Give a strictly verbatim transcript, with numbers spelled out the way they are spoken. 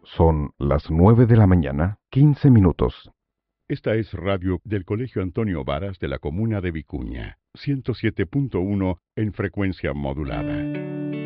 Son las nueve de la mañana, quince minutos. Esta es radio del Colegio Antonio Varas de la comuna de Vicuña, ciento siete punto uno en frecuencia modulada.